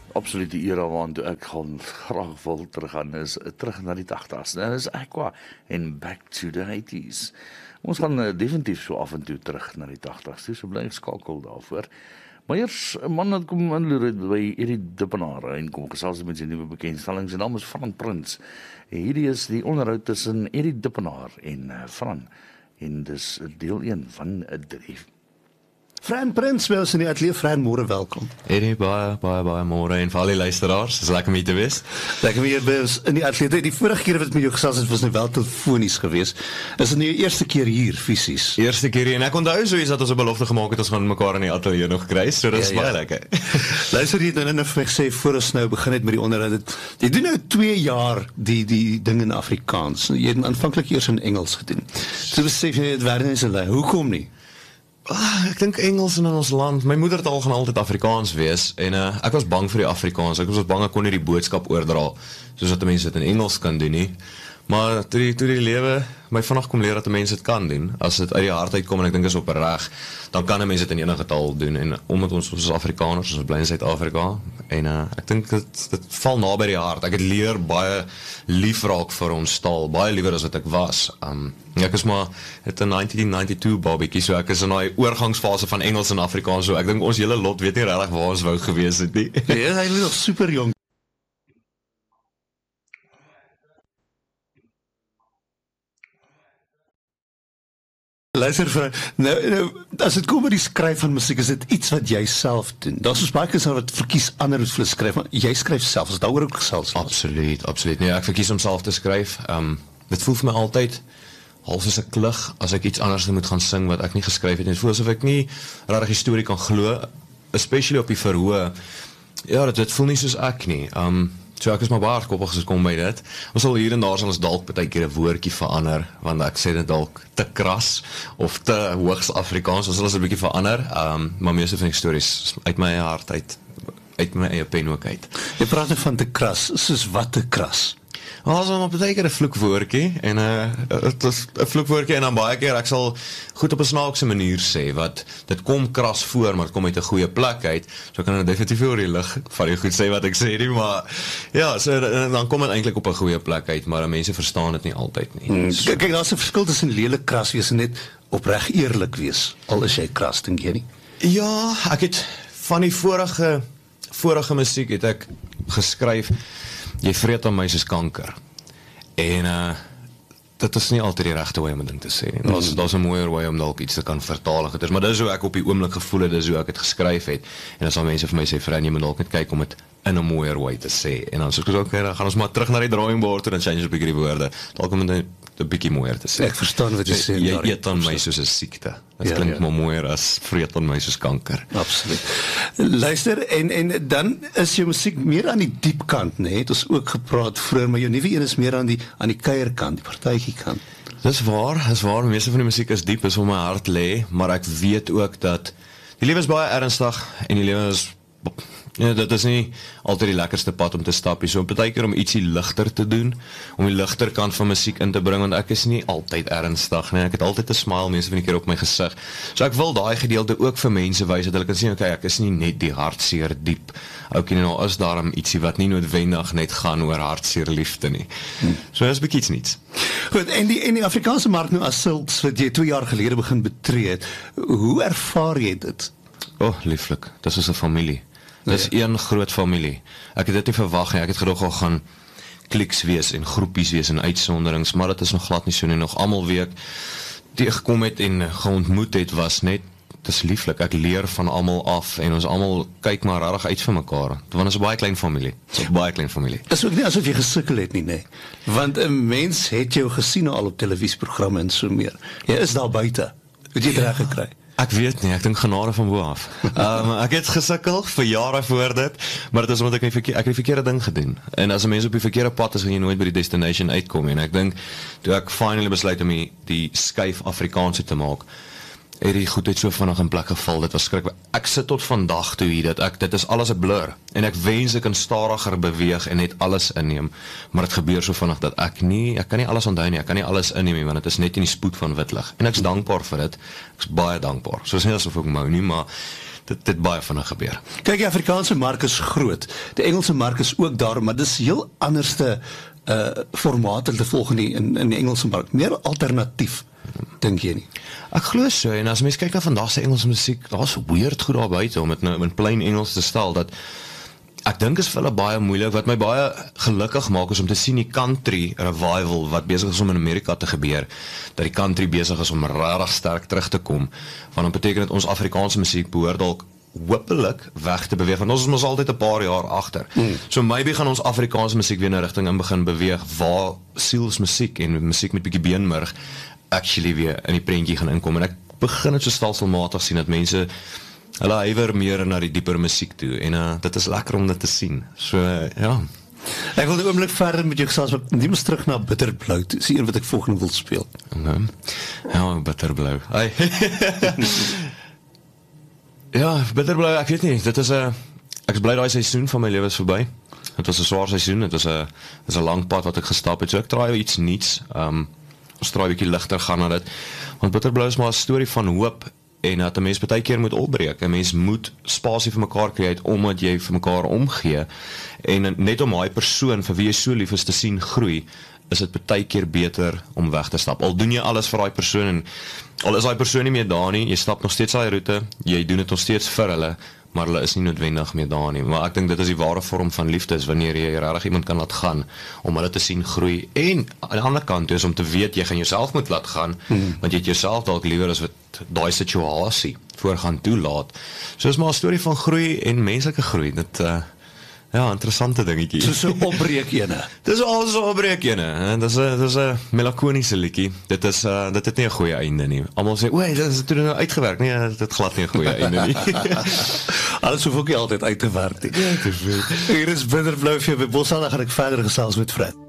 Absoluut die era waartoe ek gaan graag wil teruggaan is terug na die 80s. En dis Aqua en Back to the 80s. Ons gaan definitief so af en toe terug na die 80s. So bly skakel daarvoor. Maar eers 'n man wat kom inloer by Eddie Dippenaar en kom gesels met sy nuwe bekendstelling. Sy naam is Fran Prins. Hierdie is die onderhoud tussen Eddie Dippenaar en Fran. En dis deel 1 van 3. Fran Prins, by ons in die ateljee. Fran, môre welkom. Eddie, baie môre en vir al die luisteraars. Is lekker om hier te wees. Lekker om hier by ons in die ateljee. Die vorige keer wat met jou gesels het, was nou wel telefonies geweest. Is dit nou jou eerste keer hier, fisies? Eerste keer hier, en ek onthou so iets dat ons 'n belofte gemaak het, ons gaan mekaar in die ateljee nog kry, so dit is baie lekker. Luister hier nou vir my gesê, voor ons nou begin het met die onderhoud, jy doen nou 2 jaar die ding in Afrikaans. Jy het aanvanklik eers in Engels gedoen. So besef jy, het werk nie so lekker. Hoekom nie? Ek dink Engels in ons land, my moedertaal gaan altyd Afrikaans wees, en ek was bang vir die Afrikaans, ek was bang ek kon nie die boodskap oordra, soos wat mense dit in Engels kan doen nie, maar toe die lewe my vandag kom leer dat mense dit kan doen, as dit uit die hart uitkom, en ek dink is opreg, dan kan mense dit in enige taal doen, en omdat ons is Afrikaners, ons bly in Suid-Afrika, en ek dink dit val na by die hart, ek het leer baie lief raak vir ons taal, baie liewer as wat ek was, ek is maar het 'n 1992 babiekie, so ek is in die oorgangsfase van Engels en Afrikaans, so ek dink ons hele lot weet nie regtig waar ons wou gewees het nie. Ja, hy is nog super jong. Luister vir, nou, as dit kom by die skryf van musiek, is dit iets wat jy self doen. Daar is baie kinders wat verkies ander moet vir skryf, maar jy skryf self, as daaroor ook gesels. Absoluut. Nee, ek verkies om self te skryf. Dit voel vir my altyd half soos 'n klug, as ek iets anders moet gaan sing wat ek nie geskryf het. Dit voel asof ek nie regtig die storie kan glo, especially op die verhoor. Ja, dit voel nie soos ek nie. So ek is maar baie hardkoppig as dit kom by dit. Ons sal hier en daar sal ons dalk baie keer 'n woordjie verander, want ek sê dit dalk te kras of te hoogs Afrikaans, ons sal ons 'n bietjie verander, maar meeste van die stories uit my hart uit my eie pen ook uit. Jy praat nou van te kras, soos wat te kras? Ons het op baie keer 'n vloekwoordjie en 'n vloekwoordjie en dan baie keer ek sal goed op 'n snaakse manier sê wat dit kom kras voor, maar dit kom uit 'n goeie plek uit. So kan ek definitief oor die lig van die goed sê wat ek sê nie, maar ja, so dan kom dit eintlik op 'n goeie plek uit, maar mense verstaan dit nie altyd nie. So. Kyk, daar's 'n verskil tussen lelik kras wees en net opreg eerlik wees. Al is jy kras, dink jy nie? Ja, ek het van die vorige musiek het ek geskryf, jy vreet aan my soos kanker. En dit is nie altyd die regte way om 'n ding te sê nie. Daar's 'n mooier way om dalk iets te kan vertaal. Maar dis hoe ek op die oomblik gevoel het, dis hoe ek het geskryf het. En dan sal mense vir my sê, "Fran, jy moet dalk net kyk om dit in 'n mooier way te sê." En dan sê ek, "Oké, dan gaan ons maar terug na die drawing board en dan change 'n bietjie die woorde. Dalk om dit 'n bietjie mooier te sê." Ek verstaan wat jy sê. Jy eet aan my soos 'n siekte. Dit klink maar mooier as vreet aan my soos kanker. Absoluut. Luister, en dan is jou musiek meer aan die diep kant, né? Het ons ook gepraat vroeër, maar jou nuwe een is meer aan die kuierkant, die partytjie kant. Dis waar, meeste van die musiek is diep, is om my hart lê, maar ek weet ook dat die lewe is baie ernstig en die lewe is dit is nie altyd die lekkerste pad om te stap, so baie keer om ietsie ligter te doen, om die ligter kant van musiek in te bring, want ek is nie altyd ernstig, nee, ek het altyd 'n smile meeste van die keer op my gesig, so ek wil daai gedeelte ook vir mense wys, dat hulle kan sien, okay, ek is nie net die hartseer diep, okay, nou is daarom ietsie wat nie noodwendig net gaan oor hartseer liefde nie, so dit is bietjie iets niets. Goed, en die Afrikaanse mark nou as Silks, wat jy 2 jaar gelede begin betree het, hoe ervaar jy dit? Lieflik, dit is 'n familie. Dit is een groot familie. Ek het dit nie verwag nie. Ek het gedog al gaan kliks wees en groepies wees en uitsonderings, maar dit is nog glad nie so nie. Nog almal wie ek teëgekom het en geontmoet het, was net, dit is lieflik. Ek leer van almal af en ons almal kyk maar regtig uit vir mekaar. Want ons is 'n baie klein familie. Dit is ook nie asof jy gesukkel het nie, nee. Want 'n mens het jou gesien al op televisieprogramme en so meer. Jy is daar buite. Het jy dit reg gekry? Ek weet nie, ek dink genade van bo af. Ek het gesukkel vir jare voor dit, maar dit is omdat ek het die verkeerde ding gedoen. En as 'n mens op die verkeerde pad is, gaan jy nooit by die destination uitkom. En ek dink, toe ek finally besluit om die skuif Afrikaans te maak, het die goedheid so vinnig in plek geval, dit was skrikwekkend. Ek sit tot vandag toe hier, dit is alles 'n blur, en ek wens ek kan stadiger beweeg en net alles inneem, maar dit gebeur so vinnig dat ek kan nie alles onthou nie, ek kan nie alles inneem nie, want dit is net in die spoed van wit lig, en ek is dankbaar vir dit, ek is baie dankbaar, soos nie asof ek mou nie, maar dit het baie vinnig gebeur. Kyk, die Afrikaanse mark is groot. Die Engelse mark is ook daar, maar dis heel anderste formate te volg in die Engelse mark. Meer alternatief, dink jy nie? Ek glo so, en as mens kyk na vandag se Engelse musiek, daar's weird goed daar buite om dit nou in plain Engels te stel, dat ek dink is vir hulle baie moeilik. Wat my baie gelukkig maak is om te sien die country revival wat besig is om in Amerika te gebeur, dat die country besig is om regtig sterk terug te kom, want dit beteken dat ons Afrikaanse musiek behoort dalk hopelik weg te beweeg, want ons is mos altyd 'n paar jaar agter. So maybe gaan ons Afrikaanse musiek weer in 'n rigting in begin beweeg, waar sielsmusiek en musiek met bietjie beenmurg actually weer in die prentjie gaan inkom, en ek begin dit so stelselmatig sien, dat mense hulle huiwer meer na die dieper musiek toe, en dit is lekker om dit te sien. So, ja. Ek wil 'n oomblik verder met jou gesels, maar neem ons terug na Bitterblou. Dis die een wat ek volgende wil speel. Ja, Bitterblou. Ai. Ja, Bitterblou, ek weet nie, dit is ek is bly daai seisoen van my lewe is verby. Dit was 'n swaar seisoen, dit was 'n lang pad wat ek gestap het, so ek draai iets nuuts. Ons draai 'n bietjie ligter gaan na dit, want Bitterblou is maar 'n storie van hoop, en dat 'n mens baie keer moet opbreek, 'n mens moet spasie vir mekaar kry, omdat jy vir mekaar omgee, en net om daai persoon vir wie jy so lief is te sien groei, is dit baie keer beter om weg te stap. Al doen jy alles vir daai persoon, en al is daai persoon nie meer daar nie, jy stap nog steeds daai roete, jy doen dit nog steeds vir hulle, maar hulle is nie noodwendig meer daar nie. Maar ek dink dit is die ware vorm van liefde, is wanneer jy regtig iemand kan laat gaan, om hulle te sien groei, en aan die ander kant is om te weet, jy gaan jouself moet laat gaan, want jy het jouself dalk liewer as wat daai situasie voor gaan toelaat. So is maar 'n storie van groei en menslike groei, dit ja, interessante dingetjie. So 'n opbreek ene. Dis alles 'n opbreek ene. Dis 'n melankoliese liedjie. Dit het nie 'n goeie einde nie. Almal sê, "O, dit is toe nou uitgewerk." Nee, dit glad nie 'n goeie einde nie. Alles hoef ook nie altyd uit te werk nie. Hier is Bitterblou vir jou by Bosal, dan gaan ek verder gesels met Fred.